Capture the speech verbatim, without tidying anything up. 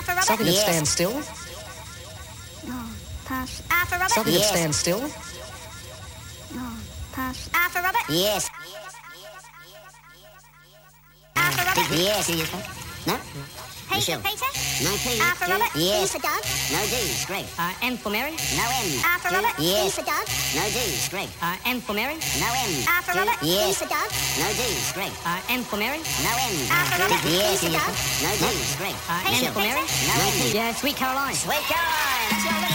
for Robert. Something that Yes. stands still. No, pass. R for Robert. Something Yes. that stands still. No, pass. R for Robert. Yes. R for Robert. Yes. No? P Michelle. for Peter. No P. R for Robert. Yes. D for Doug. No D. Greg. Uh, M for Mary. No M. R for Robert. Yes. D for Doug. No D. Greg. Uh, M for Mary. No M. R for Robert. D Yes. for Doug. No D. Greg. Uh, M for Mary. No M. R for Robert. Yes. D for Doug. No D. Greg. Uh, P M for for Mary. Peter. No M. Yeah, Sweet Caroline. Sweet Caroline. That's your